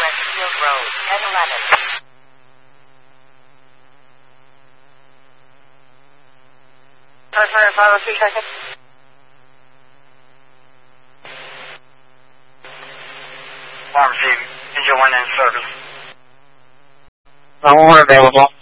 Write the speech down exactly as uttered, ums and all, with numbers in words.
Westfield Road, ten eleven. Sorry for five oh three second. Pharmacy, engine one in service. No more available.